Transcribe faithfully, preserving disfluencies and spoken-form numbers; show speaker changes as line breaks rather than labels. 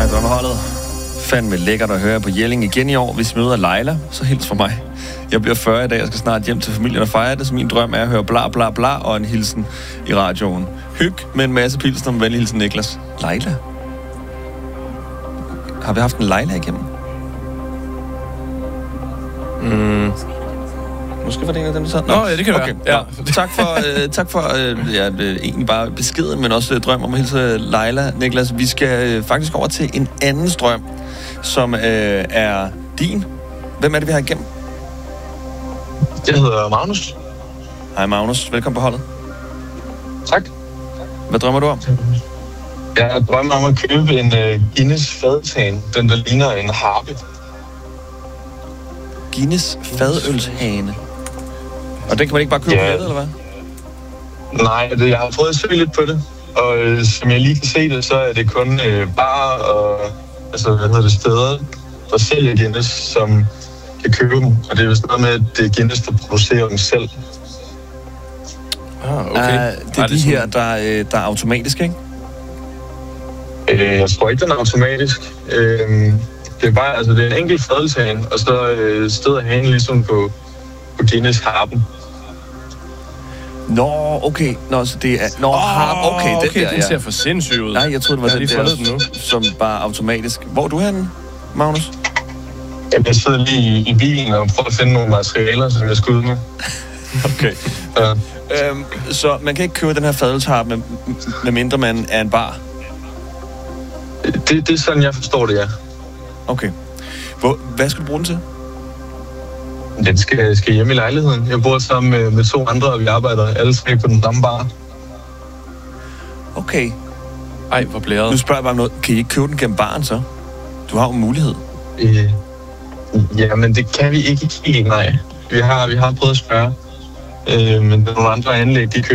Drømmeholdet. Fandme lækkert at høre på Jelling igen i år. Hvis vi møder Leila, så hils for mig. Jeg bliver fyrre i dag, jeg skal snart hjem til familien og fejre det, så min drøm er at høre bla bla bla og en hilsen i radioen. Hyg med en masse pilsen om venlig hilsen Niklas. Leila? Har vi haft en Leila igennem?
Mm.
Måske var det en af dem, der sad.
Nå, ja, det kan
okay.
være. Ja.
Ja. Tak for, øh, tak for øh, ja, egentlig bare beskeden, men også øh, drøm om at hilse Leila. Niklas, vi skal øh, faktisk over til en anden drøm, som øh, er din. Hvem er det, vi har igennem?
Jeg hedder Magnus.
Hej Magnus, velkommen på holdet.
Tak.
Hvad drømmer du om?
Jeg drømmer om at købe en uh, Guinness fadtane, den der ligner en harpe.
Guinness fadølshane. Og den kan man ikke bare købe
Ja.
på nettet, eller hvad?
Nej, det, jeg har prøvet at søge lidt på det, og øh, som jeg lige kan se det, så er det kun øh, barer og altså, hvad hedder det, steder, der sælger Guinness, som kan købe dem. Og det er vist noget med, at det er Guinness, der producerer dem selv.
Ah, okay.
Uh, det er
Ej,
de
det
her, der, øh, der er automatiske, ikke?
Øh, jeg tror ikke, den er automatisk. Øh, det er bare, altså det er en enkelt fadelshan, og så øh, steder hanen ligesom på, på Guinness-harpen.
Nå, okay. Nå, så det er... Nå,
Oh,
harp. Okay, den
okay,
der,
den
ja.
ser for sindssyg ud.
Nej, jeg troede, det var
jeg
den
lige
der,
fundet den nu.
som bare automatisk. Hvor er du henne, Magnus?
Jeg sidder lige i, i bilen og prøver at finde nogle materialer, som jeg skal ud med.
Okay.
Ja.
Øhm, så man kan ikke købe den her fadelsharp, med, med mindre man er en bar?
Det, det er sådan, jeg forstår det, ja.
Okay. Hvor, hvad skal du bruge den til?
Den skal, skal hjem i lejligheden. Jeg bor sammen med, med to andre, og vi arbejder alle tre på den samme bar.
Okay.
Ej, hvor blæret.
Nu spørger jeg bare om noget. Kan I ikke købe den gennem baren, så? Du har jo en mulighed.
Øh, jamen, det kan vi ikke helt, nej. Vi har, vi har prøvet at spørge, øh, men nogle andre anlæg, de køber